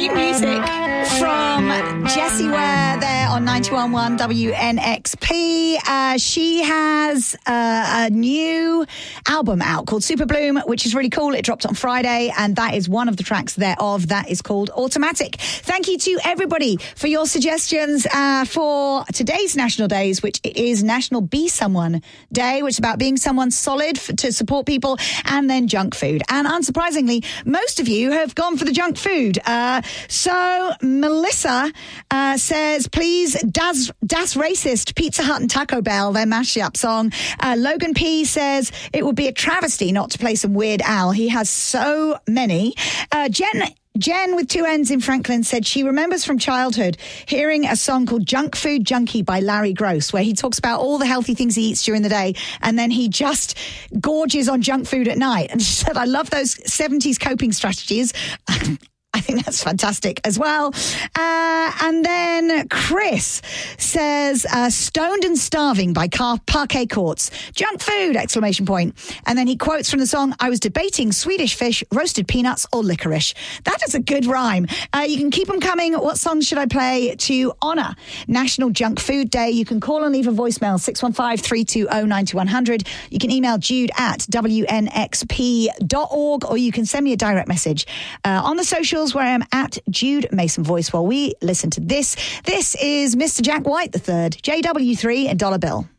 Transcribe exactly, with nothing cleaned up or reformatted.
Sweet music from Jessie Ware there on ninety-one point one W N X P. Uh, she has uh, a new album out called Super Bloom, which is really cool. It dropped on Friday, and that is one of the tracks thereof. That is called Automatic. Thank you to everybody for your suggestions uh, for today's National Days, which is National Be Someone Day, which is about being someone solid for, to support people, and then junk food. And unsurprisingly, most of you have gone for the junk food. Uh, so Melissa uh, says, please, Das, Das Racist, Pizza Hut and Taco Bell, their mashup song. Uh, Logan P says, it would be a travesty not to play some Weird Al. He has so many. Uh, Jen... Jen with two N's in Franklin said she remembers from childhood hearing a song called Junk Food Junkie by Larry Gross, where he talks about all the healthy things he eats during the day, and then he just gorges on junk food at night. And she said, I love those seventies coping strategies. I think that's fantastic as well. Uh, and then Chris says, uh, Stoned and Starving by Car- Parquet Courts. Junk food, exclamation point. And then he quotes from the song, I was debating Swedish fish, roasted peanuts or licorice. That is a good rhyme. Uh, you can keep them coming. What songs should I play to honour National Junk Food Day? You can call and leave a voicemail, six one five, three two zero, nine one zero zero. You can email jude at w n x p dot org, or you can send me a direct message uh, on the socials, where I am at Jude Mason Voice, while we listen to this. This is Mister Jack White the third, J W three and Dollar Bill.